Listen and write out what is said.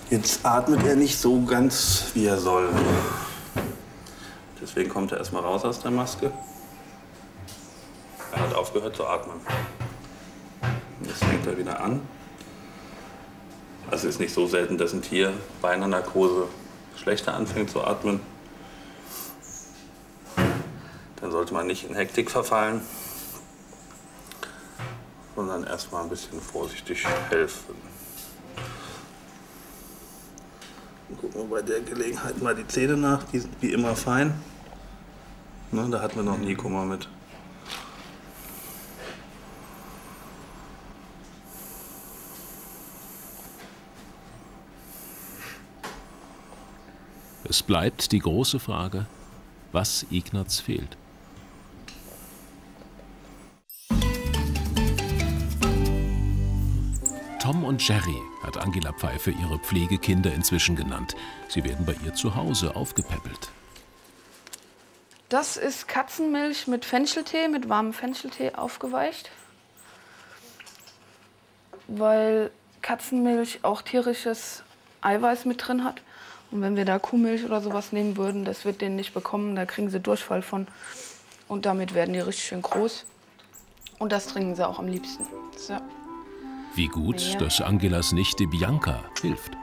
Jetzt atmet er nicht so ganz, wie er soll. Deswegen kommt er erstmal raus aus der Maske. Er hat aufgehört zu atmen. Jetzt fängt er wieder an. Also es ist nicht so selten, dass ein Tier bei einer Narkose schlechter anfängt zu atmen. Dann sollte man nicht in Hektik verfallen, sondern erstmal ein bisschen vorsichtig helfen. Dann gucken wir bei der Gelegenheit mal die Zähne nach, die sind wie immer fein. Ne, da hatten wir noch nie Kummer mit. Es bleibt die große Frage, was Ignaz fehlt. Tom und Jerry hat Angela Pfeife ihre Pflegekinder inzwischen genannt. Sie werden bei ihr zu Hause aufgepäppelt. Das ist Katzenmilch mit Fencheltee, mit warmem Fencheltee aufgeweicht. Weil Katzenmilch auch tierisches Eiweiß mit drin hat. Und wenn wir da Kuhmilch oder sowas nehmen würden, das wird denen nicht bekommen, da kriegen sie Durchfall von. Und damit werden die richtig schön groß. Und das trinken sie auch am liebsten. So. Wie gut, dass Angelas Nichte Bianca hilft.